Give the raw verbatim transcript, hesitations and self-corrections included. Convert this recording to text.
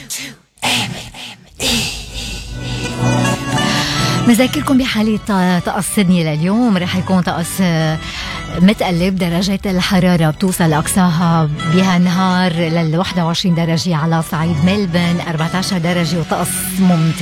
نذكركم بحالة طقس سيدني لليوم رح يكون طقس متقلب. درجات الحرارة بتوصل أقصاها بها نهار لل واحد وعشرين درجة على صعيد ملبن، أربعة عشر درجة وطقس ممتاز.